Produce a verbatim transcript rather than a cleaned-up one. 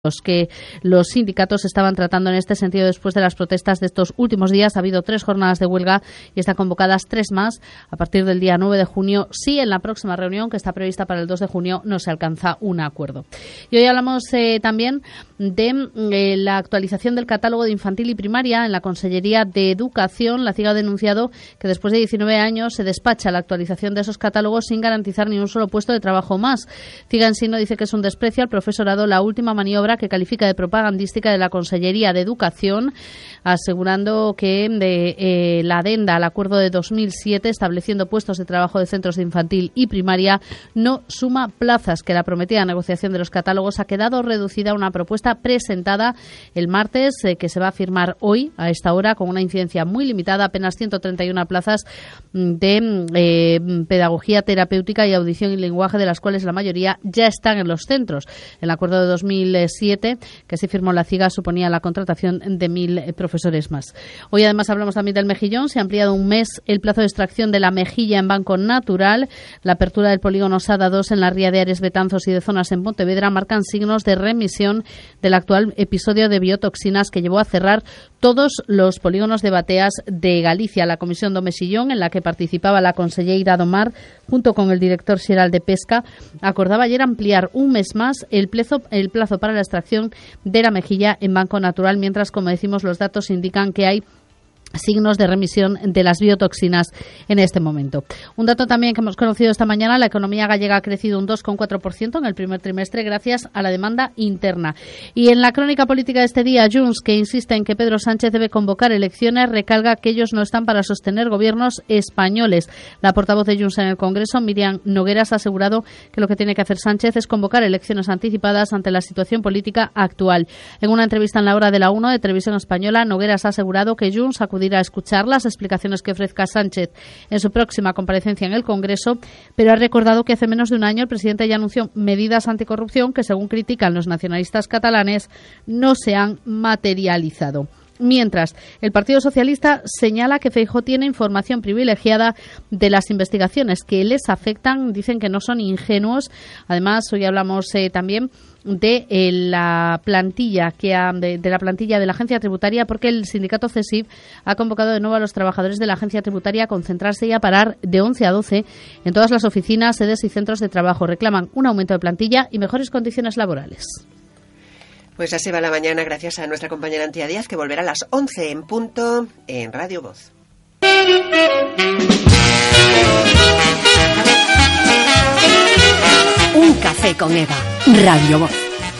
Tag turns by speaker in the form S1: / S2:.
S1: los que los sindicatos estaban tratando en este sentido después de las protestas de estos últimos días. Ha habido tres jornadas de huelga y están convocadas tres más a partir del día nueve de junio. Si en la próxima reunión, que está prevista para el dos de junio, no se alcanza un acuerdo. Y hoy hablamos eh, también de eh, la actualización del catálogo de infantil y primaria en la Consellería de Educación. La C I G ha denunciado que después de diecinueve años se despacha la actualización de esos catálogos sin garantizar ni un solo puesto de trabajo más. C I G en sí no dice que es un desprecio al profesorado la última maniobra que califica de propagandística de la Consellería de Educación, asegurando que de, eh, la adenda al acuerdo de dos mil siete estableciendo puestos de trabajo de centros de infantil y primaria no suma plazas, que la prometida negociación de los catálogos ha quedado reducida a una propuesta presentada el martes, eh, que se va a firmar hoy a esta hora con una incidencia muy limitada, apenas ciento treinta y una plazas de eh, pedagogía terapéutica y audición y lenguaje, de las cuales la mayoría ya están en los centros. El acuerdo de dos mil siete que se firmó la C I G suponía la contratación de mil eh, profesores más. Hoy además hablamos también del mejillón. Se ha ampliado un mes el plazo de extracción de la mejilla en banco natural. La apertura del polígono Sada dos en la ría de Ares, Betanzos y de zonas en Pontevedra marcan signos de remisión del actual episodio de biotoxinas que llevó a cerrar todos los polígonos de bateas de Galicia. La comisión do Mexillón, en la que participaba la conselleira do Mar junto con el director xeral de Pesca, acordaba ayer ampliar un mes más el plazo, el plazo para la extracción de la mejilla en banco natural, mientras, como decimos, los datos indican que hay signos de remisión de las biotoxinas en este momento. Un dato también que hemos conocido esta mañana: la economía gallega ha crecido un dos coma cuatro por ciento en el primer trimestre gracias a la demanda interna. Y en la crónica política de este día, Junts, que insiste en que Pedro Sánchez debe convocar elecciones, recalca que ellos no están para sostener gobiernos españoles. La portavoz de Junts en el Congreso, Miriam Nogueras, ha asegurado que lo que tiene que hacer Sánchez es convocar elecciones anticipadas ante la situación política actual. En una entrevista en la Hora de la Uno de Televisión Española, Nogueras ha asegurado que Junts acudirá a escuchar las explicaciones que ofrezca Sánchez en su próxima comparecencia en el Congreso, pero ha recordado que hace menos de un año el presidente ya anunció medidas anticorrupción que, según critican los nacionalistas catalanes, no se han materializado. Mientras, el Partido Socialista señala que Feijóo tiene información privilegiada de las investigaciones que les afectan. Dicen que no son ingenuos. Además, hoy hablamos eh, también de eh, la plantilla que ha, de, de la plantilla de la agencia tributaria, porque el sindicato CESIF ha convocado de nuevo a los trabajadores de la agencia tributaria a concentrarse y a parar de once a doce en todas las oficinas, sedes y centros de trabajo. Reclaman un aumento de plantilla y mejores condiciones laborales.
S2: Pues así va la mañana, gracias a nuestra compañera Antía Díaz, que volverá a las once en punto en Radio Voz.
S3: Un café con Eva, Radio Voz.